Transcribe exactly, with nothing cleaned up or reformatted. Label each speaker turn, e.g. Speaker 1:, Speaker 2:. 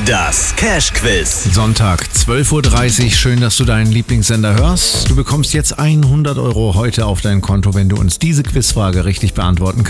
Speaker 1: Das Cash Quiz.
Speaker 2: Sonntag, zwölf Uhr dreißig. Schön, dass du deinen Lieblingssender hörst. Du bekommst jetzt hundert Euro heute auf dein Konto, wenn du uns diese Quizfrage richtig beantworten kannst.